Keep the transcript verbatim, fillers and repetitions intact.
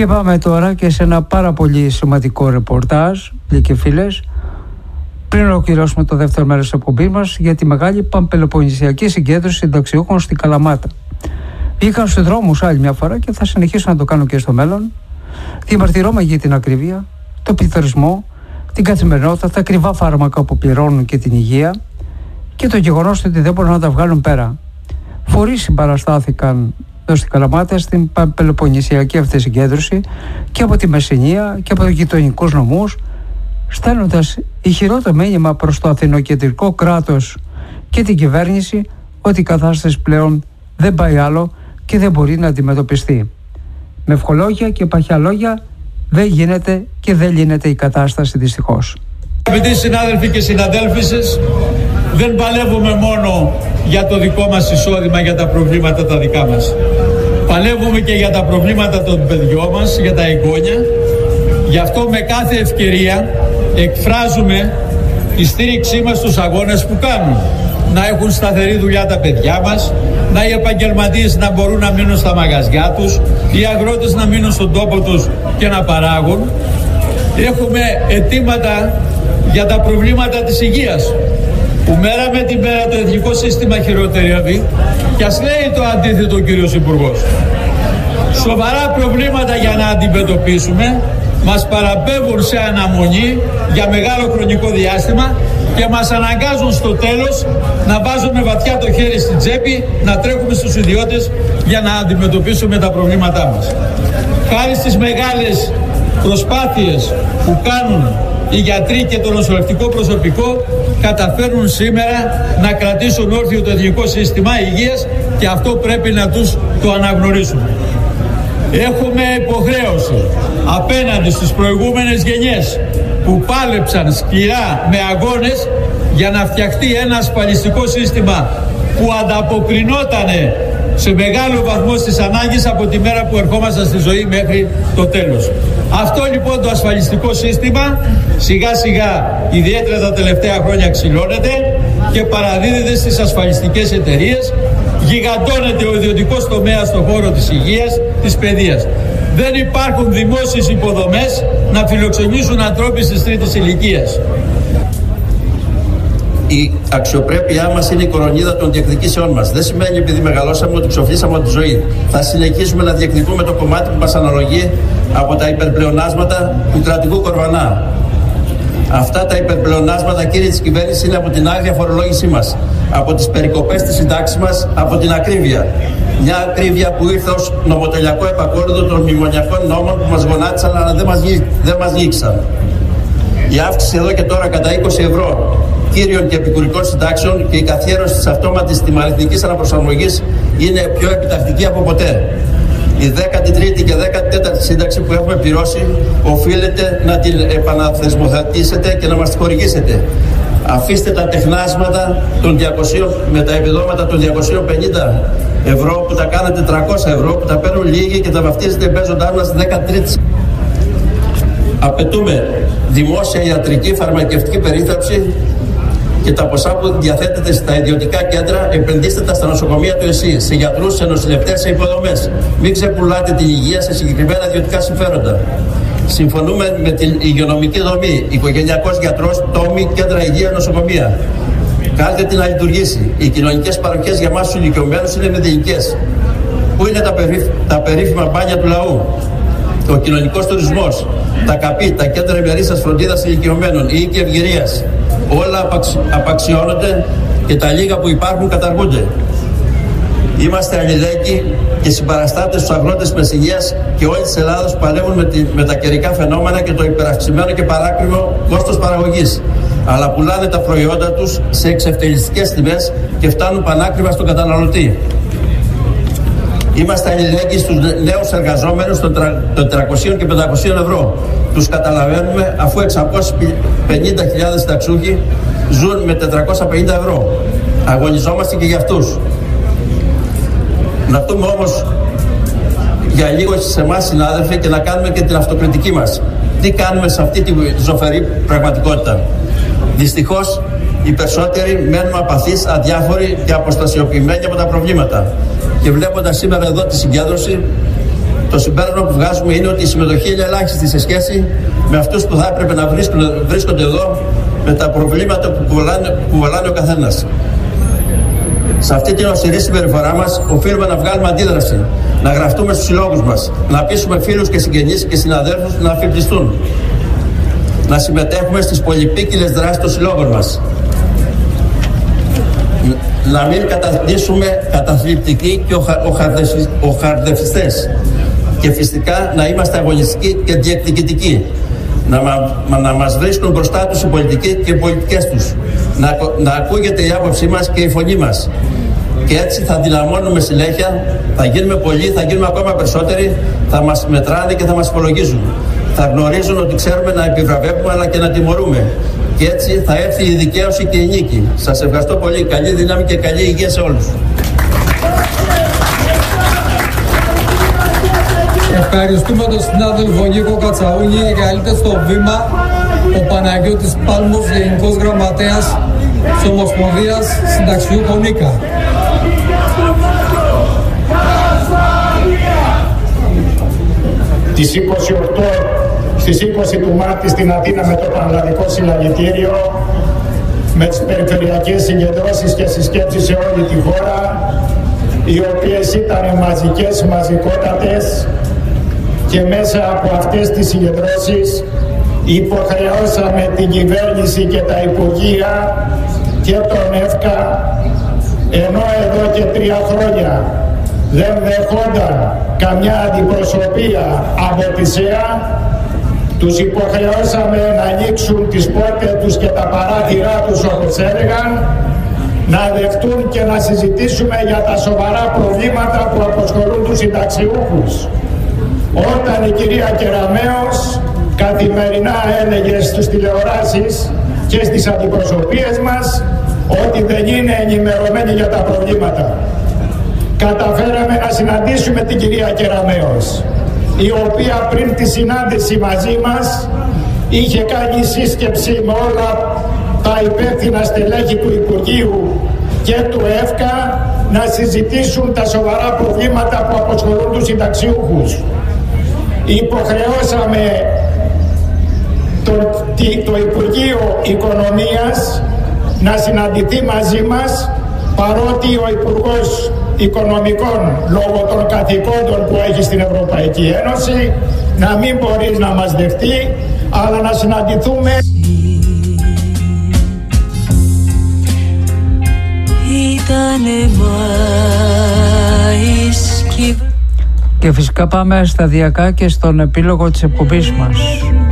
Και πάμε τώρα και σε ένα πάρα πολύ σημαντικό ρεπορτάζ, φίλοι και φίλες, πριν ολοκληρώσουμε το δεύτερο μέρος της εκπομπής μας, για τη μεγάλη πανπελοποννησιακή συγκέντρωση συνταξιούχων στην Καλαμάτα. Βγήκαν στους δρόμους άλλη μια φορά και θα συνεχίσουν να το κάνουν και στο μέλλον, διαμαρτυρόμενοι για την ακρίβεια, το πληθωρισμό, την καθημερινότητα, τα ακριβά φάρμακα που πληρώνουν και την υγεία και το γεγονός ότι δεν μπορούν να τα βγάλουν πέρα. Φορείς συμπαραστάθηκαν εδώ στην Καλαμάτα στην πανπελοποννησιακή αυτή συγκέντρωση και από τη Μεσσηνία και από τους γειτονικούς νομούς, στέλνοντας ηχηρό το μήνυμα προς το αθηνοκεντρικό κράτος και την κυβέρνηση ότι η κατάσταση πλέον δεν πάει άλλο και δεν μπορεί να αντιμετωπιστεί. Με ευχολόγια και παχιά λόγια δεν γίνεται και δεν λύνεται η κατάσταση, δυστυχώς. Αγαπητοί συνάδελφοι και συναδέλφισες, δεν παλεύουμε μόνο για το δικό μας εισόδημα, για τα προβλήματα τα δικά μας. Παλεύουμε και για τα προβλήματα των παιδιών μας, για τα εγγόνια. Γι' αυτό με κάθε ευκαιρία εκφράζουμε τη στήριξή μας στους αγώνες που κάνουν. Να έχουν σταθερή δουλειά τα παιδιά μας, να οι επαγγελματίες να μπορούν να μείνουν στα μαγαζιά τους, οι αγρότες να μείνουν στον τόπο τους και να παράγουν. Έχουμε αιτήματα για τα προβλήματα της υγείας, που μέρα με την μέρα το εθνικό σύστημα χειροτερεύει, και ας λέει το αντίθετο ο κύριος Υπουργός. Σοβαρά προβλήματα για να αντιμετωπίσουμε μας παραπέμπουν σε αναμονή για μεγάλο χρονικό διάστημα και μας αναγκάζουν στο τέλος να βάζουμε βαθιά το χέρι στην τσέπη, να τρέχουμε στους ιδιώτες για να αντιμετωπίσουμε τα προβλήματά μας. Χάρη στις μεγάλες προσπάθειες που κάνουν οι γιατροί και το νοσηλευτικό προσωπικό, καταφέρνουν σήμερα να κρατήσουν όρθιο το εθνικό σύστημα υγείας και αυτό πρέπει να τους το αναγνωρίσουμε. Έχουμε υποχρέωση απέναντι στις προηγούμενες γενιές που πάλεψαν σκληρά με αγώνες για να φτιαχτεί ένα ασφαλιστικό σύστημα που ανταποκρινότανε σε μεγάλο βαθμό στις ανάγκες από τη μέρα που ερχόμασταν στη ζωή μέχρι το τέλος. Αυτό λοιπόν το ασφαλιστικό σύστημα σιγά σιγά, ιδιαίτερα τα τελευταία χρόνια, ξυλώνεται και παραδίδεται στις ασφαλιστικές εταιρείες. Γιγαντώνεται ο ιδιωτικός τομέας στον χώρο της υγείας, της παιδείας. Δεν υπάρχουν δημόσιες υποδομές να φιλοξενήσουν ανθρώπους της τρίτης ηλικίας. Η αξιοπρέπειά μας είναι η κορονίδα των διεκδικήσεών μας. Δεν σημαίνει επειδή μεγαλώσαμε ότι ξοφλήσαμε από τη ζωή. Θα συνεχίσουμε να διεκδικούμε το κομμάτι που μας αναλογεί από τα υπερπλεονάσματα του κρατικού κορβανά. Αυτά τα υπερπλεονάσματα, κύριοι της κυβέρνησης, είναι από την άγρια φορολόγησή μας, από τις περικοπές της συντάξης μας, από την ακρίβεια. Μια ακρίβεια που ήρθε ως νομοτελειακό επακόλουθο των μνημονιακών νόμων που μας γονάτισαν αλλά δεν μας, δεν μας γύξαν. Η αύξηση εδώ και τώρα κατά είκοσι ευρώ κύριων και επικουρικών συντάξεων και η καθιέρωση της αυτόματης τιμαριθμικής αναπροσαρμογής είναι πιο επιτακτική από ποτέ. Η δέκατη τρίτη και δέκατη τέταρτη σύνταξη που έχουμε πληρώσει οφείλετε να την επαναθεσμοθετήσετε και να μας τη χορηγήσετε. Αφήστε τα τεχνάσματα των διακοσίων, με τα επιδόματα των διακοσίων πενήντα ευρώ που τα κάνατε τριακόσια ευρώ, που τα παίρνουν λίγοι και τα βαφτίζετε παίζοντάς μας στη δέκατη τρίτη. Απαιτούμε δημόσια ιατρική φαρμακευτική περίθαλψη και τα ποσά που διαθέτεται στα ιδιωτικά κέντρα επενδύστε τα στα νοσοκομεία του ΕΣΥ, σε γιατρούς, σε νοσηλευτές, σε υποδομές. Μην ξεπουλάτε την υγεία σε συγκεκριμένα ιδιωτικά συμφέροντα. Συμφωνούμε με την υγειονομική δομή, οικογενειακός γιατρός, τόμοι, κέντρα υγεία, νοσοκομεία. Κάντε την να λειτουργήσει. Οι κοινωνικές παροχές για εμάς τους ηλικιωμένους είναι μηδενικές. Πού είναι τα, περί... τα περίφημα μπάνια του λαού, ο κοινωνικός τουρισμός, τα ΚΑΠΗ, τα κέντρα ημερήσιας φροντίδας ηλικιωμένων, η οίκη ευγυρίας. Όλα απαξι... απαξιώνονται και τα λίγα που υπάρχουν καταργούνται. Είμαστε αλληλέγγυοι και συμπαραστάτες στους αγρότες της Μεσσηνίας και όλη της Ελλάδος που παλεύουν με, τη... με τα καιρικά φαινόμενα και το υπεραυξημένο και παράκριβο κόστος παραγωγής. Αλλά πουλάνε τα προϊόντα τους σε εξευτελιστικές τιμές και φτάνουν πανάκριβα στον καταναλωτή. Είμαστε αλληλέγγυοι στους νέους εργαζόμενους των τριακοσίων και πεντακοσίων ευρώ. Τους καταλαβαίνουμε αφού εξακόσιες πενήντα χιλιάδες συνταξιούχοι ζουν με τετρακόσια πενήντα ευρώ. Αγωνιζόμαστε και για αυτούς. Να δούμε όμως για λίγο σε εμάς, συνάδελφοι, και να κάνουμε και την αυτοκριτική μας. Τι κάνουμε σε αυτή τη ζωφερή πραγματικότητα. Δυστυχώς οι περισσότεροι μένουμε απαθείς, αδιάφοροι και αποστασιοποιημένοι από τα προβλήματα. Και βλέποντας σήμερα εδώ τη συγκέντρωση, Το συμπέρασμα που βγάζουμε είναι ότι η συμμετοχή είναι ελάχιστη σε σχέση με αυτούς που θα έπρεπε να βρίσκονται εδώ, με τα προβλήματα που κουβαλάνε, που κουβαλάνε ο καθένας. Σε αυτή την οσυρή συμπεριφορά μας οφείλουμε να βγάλουμε αντίδραση, να γραφτούμε στους συλλόγους μας, να πείσουμε φίλους και συγγενείς και συναδέλφους να αφιπλιστούν, να συμμετέχουμε στις πολυπίκυλες δράσεις των συλλόγων μας, να μην καταντήσουμε καταθλιπτικοί και οχαρδευστές και φυσικά να είμαστε αγωνιστικοί και διεκδικητικοί, να, μα, να μας βρίσκουν μπροστά τους οι πολιτικοί και οι πολιτικές τους, να, να ακούγεται η άποψή μας και η φωνή μας, και έτσι θα δυναμώνουμε συνέχεια, θα γίνουμε πολλοί, θα γίνουμε ακόμα περισσότεροι, θα μας μετράνε και θα μας υπολογίζουν, θα γνωρίζουν ότι ξέρουμε να επιβραβεύουμε αλλά και να τιμωρούμε, και έτσι θα έρθει η δικαίωση και η νίκη. Σας ευχαριστώ πολύ, καλή δύναμη και καλή υγεία σε όλους. Ευχαριστούμε τον συνάδελφο Νίκο Κατσαούνη. Καλείται στο βήμα ο Παναγιώτης Πάλμος, Γενικός Γραμματέας της Ομοσπονδίας Συνταξιούχων Νίκα. Τις είκοσι οκτώ, στις είκοσι του Μάρτη στην Αθήνα με το Πανελλαδικό Συλλαγητήριο, με τις περιφερειακές συγκεντρώσεις και συσκέψεις σε όλη τη χώρα, οι οποίες ήταν μαζικές, μαζικότατες, και μέσα από αυτές τις συγκεντρώσεις υποχρεώσαμε την κυβέρνηση και τα Υπουργεία και τον ΕΦΚΑ, ενώ εδώ και τρία χρόνια δεν δεχόνταν καμιά αντιπροσωπεία από τη ΣΕΑ, τους υποχρεώσαμε να ανοίξουν τις πόρτες τους και τα παράθυρά τους, όπως έλεγαν, να δεχτούν και να συζητήσουμε για τα σοβαρά προβλήματα που απασχολούν τους συνταξιούχους. Όταν η κυρία Κεραμέως καθημερινά έλεγε στους τηλεοράσεις και στις αντιπροσωπείες μας ότι δεν είναι ενημερωμένοι για τα προβλήματα. Καταφέραμε να συναντήσουμε την κυρία Κεραμέως, η οποία πριν τη συνάντηση μαζί μας είχε κάνει σύσκεψη με όλα τα υπεύθυνα στελέχη του Υπουργείου και του ΕΦΚΑ να συζητήσουν τα σοβαρά προβλήματα που απασχολούν τους συνταξιούχους. Υποχρεώσαμε το, το Υπουργείο Οικονομίας να συναντηθεί μαζί μας, παρότι ο Υπουργός Οικονομικών, λόγω των καθηκόντων που έχει στην Ευρωπαϊκή Ένωση, να μην μπορεί να μας δεχτεί, αλλά να συναντηθούμε. Και φυσικά πάμε σταδιακά και στον επίλογο της εκπομπής μας.